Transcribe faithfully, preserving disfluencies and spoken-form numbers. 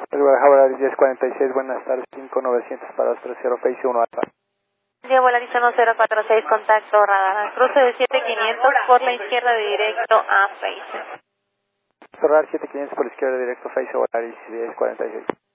Volaris diez cuarenta y seis, buenas tardes, cinco novecientos para dos tres cero, Face uno Alfa. Ya Volaris uno cero cuatro seis, contacto radar, cruce de siete quinientos por la izquierda directo a Face. Radar siete quinientos por la izquierda directo, Face Volaris diez cuarenta y seis.